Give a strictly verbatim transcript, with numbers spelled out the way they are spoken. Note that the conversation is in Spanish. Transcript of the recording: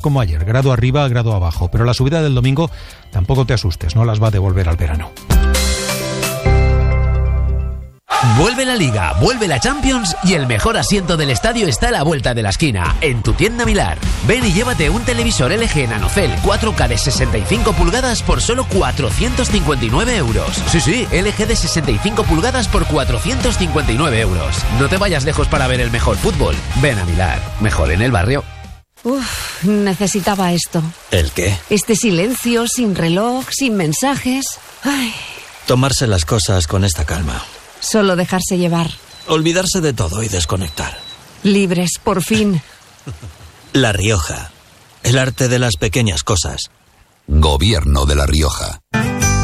como ayer, grado arriba, grado abajo, pero la subida del domingo tampoco te asustes, no las va a devolver al verano. Vuelve la Liga, vuelve la Champions y el mejor asiento del estadio está a la vuelta de la esquina, en tu tienda Milar. Ven y llévate un televisor L G Nanocell cuatro K de sesenta y cinco pulgadas por solo cuatrocientos cincuenta y nueve euros. Sí, sí, L G de sesenta y cinco pulgadas por cuatrocientos cincuenta y nueve euros. No te vayas lejos para ver el mejor fútbol. Ven a Milar, mejor en el barrio. Uf, necesitaba esto. ¿El qué? Este silencio, sin reloj, sin mensajes. Ay. Tomarse las cosas con esta calma. Solo dejarse llevar. Olvidarse de todo y desconectar. Libres, por fin. La Rioja. El arte de las pequeñas cosas. Gobierno de La Rioja.